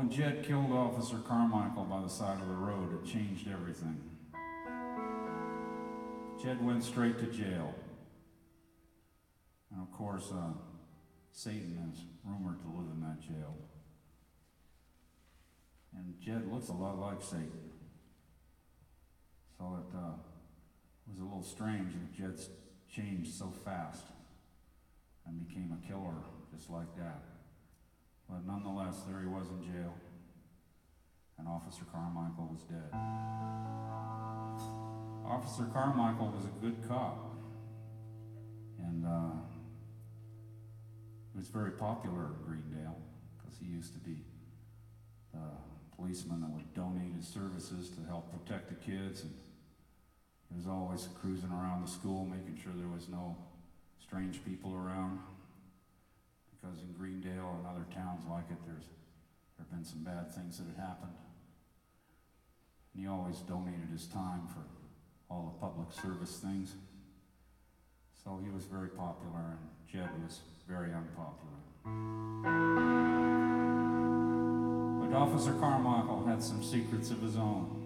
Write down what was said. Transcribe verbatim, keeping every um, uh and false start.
when Jed killed Officer Carmichael by the side of the road, it changed everything. Jed went straight to jail. And of course, uh, Satan is rumored to live in that jail. And Jed looks a lot like Satan. So it uh, was a little strange that Jed changed so fast and became a killer just like that. But nonetheless, there he was in jail, and Officer Carmichael was dead. Officer Carmichael was a good cop, and uh, he was very popular in Greendale because he used to be the policeman that would donate his services to help protect the kids, and he was always cruising around the school making sure there was no strange people around. Because in Greendale and other towns like it, there's there have been some bad things that had happened. And he always donated his time for all the public service things. So he was very popular, and Jed was very unpopular. But Officer Carmichael had some secrets of his own.